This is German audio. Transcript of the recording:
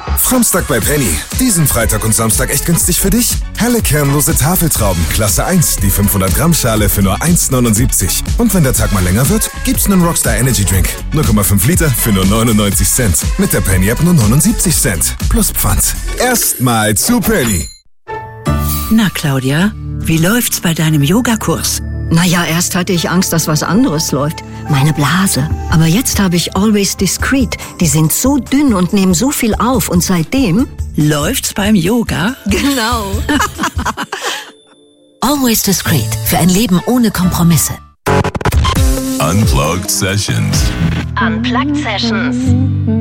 Samstag bei Penny. Diesen Freitag und Samstag echt günstig für dich? Helle kernlose Tafeltrauben, Klasse 1, die 500 Gramm Schale für nur 1,79. Und wenn der Tag mal länger wird, gibt's einen Rockstar Energy Drink. 0,5 Liter für nur 99 Cent. Mit der Penny App nur 79 Cent. Plus Pfand. Erstmal zu Penny. Na, Claudia, wie läuft's bei deinem Yogakurs? Naja, erst hatte ich Angst, dass was anderes läuft. Meine Blase. Aber jetzt habe ich Always Discreet. Die sind so dünn und nehmen so viel auf. Und seitdem... Läuft's beim Yoga? Genau. Always Discreet. Für ein Leben ohne Kompromisse. Unplugged Sessions. Unplugged Sessions.